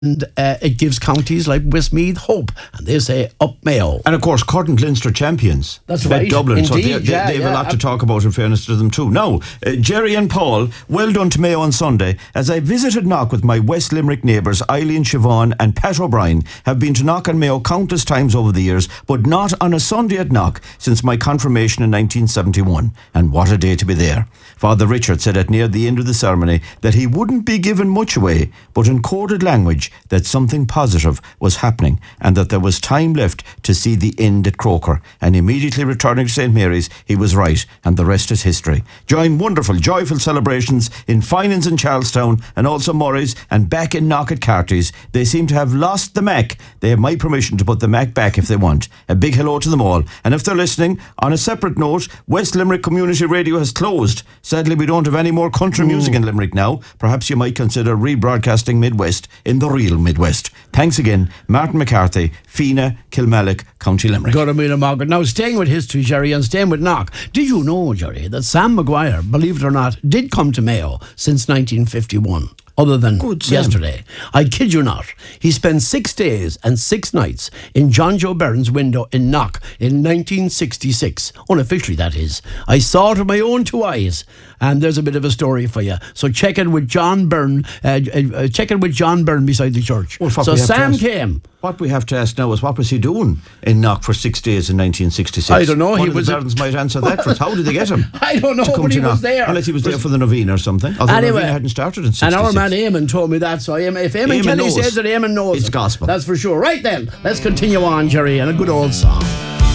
And it gives counties like Westmeath hope. And they say, up Mayo. And of course, Curtin Leinster champions. That's Bet right. Dublin. Indeed, so they have a lot to talk about, in fairness to them too. Now, Jerry and Paul, well done to Mayo on Sunday. As I visited Knock with my West Limerick neighbours, Eileen Siobhan and Pat O'Brien, have been to Knock and Mayo countless times over the years, but not on a Sunday at Knock since my confirmation in 1971. And what a day to be there. Father Richard said at near the end of the ceremony that he wouldn't be giving much away, but in coded language that something positive was happening and that there was time left to see the end at Croker. And immediately returning to St Mary's, he was right, and the rest is history. Join wonderful, joyful celebrations in Finans in Charlestown and also Murray's and back in Knock at Carty's. They seem to have lost the Mac. They have my permission to put the Mac back if they want. A big hello to them all. And if they're listening, on a separate note, West Limerick Community Radio has closed. Sadly, we don't have any more country music in Limerick now. Perhaps you might consider rebroadcasting Midwest in the real Midwest. Thanks again, Martin McCarthy, Fina, Kilmallock, County Limerick. Got a million, Margaret. Now, staying with history, Jerry, and staying with Knock. Did you know, Jerry, that Sam Maguire, believe it or not, did come to Mayo since 1951? Other than yesterday. I kid you not. He spent 6 days and 6 nights in John Joe Byrne's window in Knock in 1966. Unofficially, that is. I saw it with my own 2 eyes. And there's a bit of a story for you. So check it with John Byrne. Check it with John Byrne beside the church. Well, so Sam came. What we have to ask now is, what was he doing in Knock for 6 days in 1966? I don't know. One of the Byrnes might answer that for us. How did they get him? I don't know, but he was there. Unless he was there for the novena or something. Although the novena hadn't started in 66. And our man Eamon told me that. So if Eamon Kelly says that, Eamon knows it's gospel. That's for sure. Right then, let's continue on, Jerry, and a good old song.